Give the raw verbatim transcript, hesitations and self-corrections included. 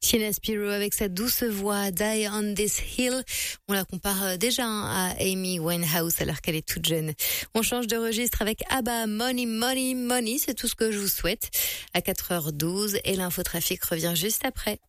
Tina Spiro avec sa douce voix, Die on this hill. On la compare déjà à Amy Winehouse alors qu'elle est toute jeune. On change de registre avec ABBA, Money, Money, Money. C'est tout ce que je vous souhaite. À quatre heures douze et l'infotrafic revient juste après.